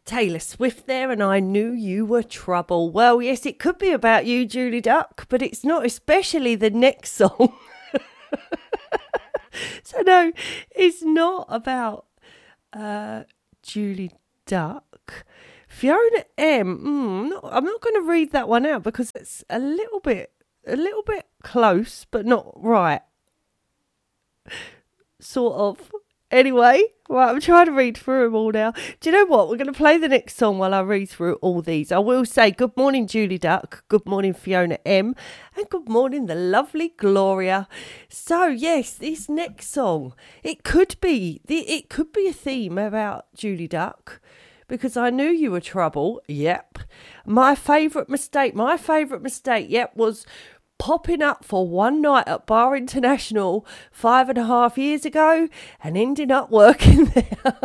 Taylor Swift there, and I Knew You Were Trouble. Well, yes, it could be about you, Julie Duck, but it's not, especially the next song. So no, it's not about Julie Duck. Fiona M. I'm not going to read that one out because it's a little bit close, but not right. Sort of. Anyway, right, I'm trying to read through them all now. Do you know what? We're going to play the next song while I read through all these. I will say good morning, Julie Duck. Good morning, Fiona M. And good morning, the lovely Gloria. So, yes, this next song, it could be a theme about Julie Duck. Because I Knew You Were Trouble. Yep. My favourite mistake, yep, was popping up for one night at Bar International 5.5 years ago and ending up working there.